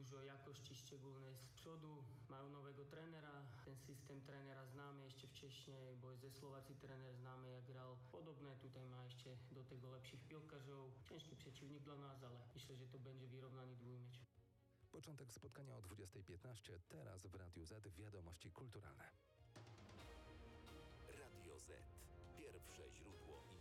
dużo jakości, szczególnie z przodu. Mają nowego trenera, ten system trenera známy ešte wcześniej, bo ze Slováci trener známy, jak hral podobné. Tutaj má ešte do tego lepších piłkarzów. Ciężki przeciwnik dla nas, ale myślę, że to będzie wyrównany dwójmecz. Początek spotkania o 20:15, teraz w Radiu Z wiadomości kulturalne. Radio Z. Pierwsze źródło